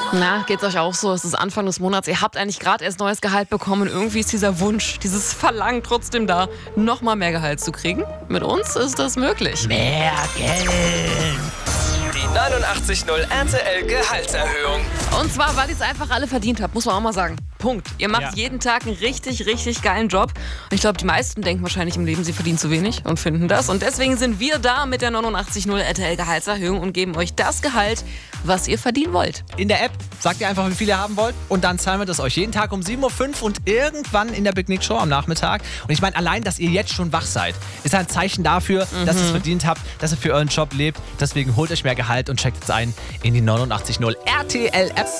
Na, geht's euch auch so? Es ist Anfang des Monats. Ihr habt eigentlich gerade erst neues Gehalt bekommen. Irgendwie ist dieser Wunsch, dieses Verlangen trotzdem da, nochmal mehr Gehalt zu kriegen. Mit uns ist das möglich. Mehr Geld. Die 89.0 RTL Gehaltserhöhung. Und zwar, weil ihr es einfach alle verdient habt, muss man auch mal sagen. Punkt. Ihr macht jeden Tag einen richtig, richtig geilen Job. Und ich glaube, die meisten denken wahrscheinlich im Leben, sie verdienen zu wenig und finden das. Und deswegen sind wir da mit der 89.0 RTL Gehaltserhöhung und geben euch das Gehalt, was ihr verdienen wollt. In der App sagt ihr einfach, wie viel ihr haben wollt und dann zahlen wir das euch jeden Tag um 7.05 Uhr und irgendwann in der Big Nick Show am Nachmittag. Und ich meine, allein, dass ihr jetzt schon wach seid, ist ein Zeichen dafür, dass ihr es verdient habt, dass ihr für euren Job lebt. Deswegen holt euch mehr Gehalt und checkt jetzt ein in die 89.0 RTL App.